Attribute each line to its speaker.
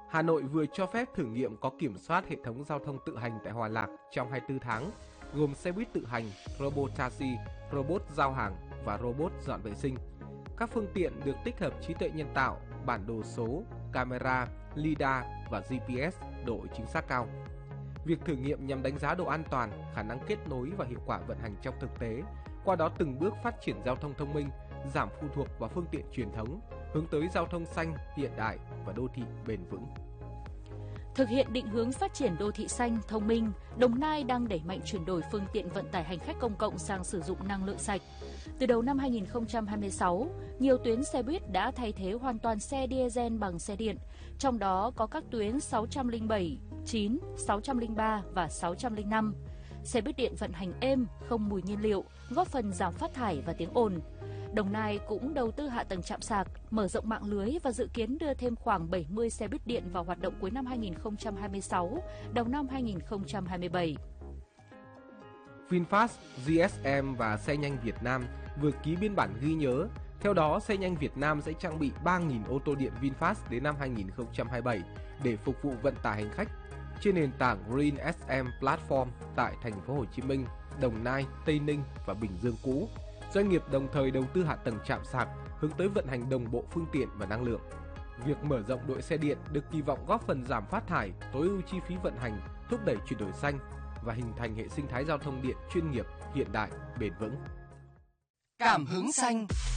Speaker 1: Hà Nội vừa cho phép thử nghiệm có kiểm soát hệ thống giao thông tự hành tại Hòa Lạc trong 24 tháng, gồm xe buýt tự hành, robot taxi, robot giao hàng và robot dọn vệ sinh. Các phương tiện được tích hợp trí tuệ nhân tạo, bản đồ số, camera, lidar và GPS độ chính xác cao. Việc thử nghiệm nhằm đánh giá độ an toàn, khả năng kết nối và hiệu quả vận hành trong thực tế, qua đó từng bước phát triển giao thông thông minh, giảm phụ thuộc vào phương tiện truyền thống, hướng tới giao thông xanh, hiện đại và đô thị bền vững.
Speaker 2: Thực hiện định hướng phát triển đô thị xanh, thông minh, Đồng Nai đang đẩy mạnh chuyển đổi phương tiện vận tải hành khách công cộng sang sử dụng năng lượng sạch. Từ đầu năm 2026, nhiều tuyến xe buýt đã thay thế hoàn toàn xe diesel bằng xe điện, trong đó có các tuyến 607, 9, 603 và 605. Xe buýt điện vận hành êm, không mùi nhiên liệu, góp phần giảm phát thải và tiếng ồn. Đồng Nai cũng đầu tư hạ tầng trạm sạc, mở rộng mạng lưới và dự kiến đưa thêm khoảng 70 xe buýt điện vào hoạt động cuối năm 2026, đầu năm 2027.
Speaker 1: VinFast, GSM và Xe nhanh Việt Nam vừa ký biên bản ghi nhớ. Theo đó, Xe nhanh Việt Nam sẽ trang bị 3.000 ô tô điện VinFast đến năm 2027 để phục vụ vận tải hành khách trên nền tảng Green SM Platform tại thành phố Hồ Chí Minh, Đồng Nai, Tây Ninh và Bình Dương cũ. Doanh nghiệp đồng thời đầu tư hạ tầng trạm sạc hướng tới vận hành đồng bộ phương tiện và năng lượng. Việc mở rộng đội xe điện được kỳ vọng góp phần giảm phát thải, tối ưu chi phí vận hành, thúc đẩy chuyển đổi xanh và hình thành hệ sinh thái giao thông điện chuyên nghiệp, hiện đại, bền vững.
Speaker 3: Cảm hứng xanh.